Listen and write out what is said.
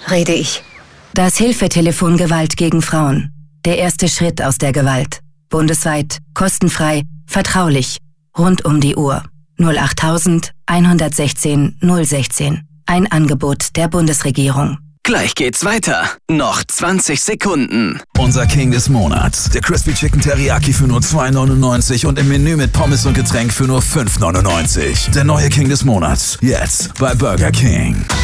rede ich. Das Hilfetelefon Gewalt gegen Frauen. Der erste Schritt aus der Gewalt. Bundesweit, kostenfrei, vertraulich, rund um die Uhr. 08000 116 016. Ein Angebot der Bundesregierung. Gleich geht's weiter. Noch 20 Sekunden. Unser King des Monats. Der Crispy Chicken Teriyaki für nur 2,99 und im Menü mit Pommes und Getränk für nur 5,99. Der neue King des Monats. Jetzt bei Burger King.